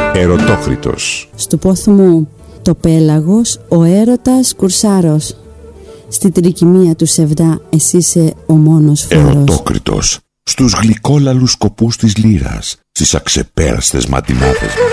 Ερωτόκριτος. Στου πόθου μου το πέλαγος, ο έρωτας κουρσάρος. Στη τρικυμία του σεβδά εσύ είσαι ο μόνος φάρος. Ερωτόκριτος. Στους γλυκόλαλους σκοπούς της λύρας, στις αξεπέραστες ματινάδες.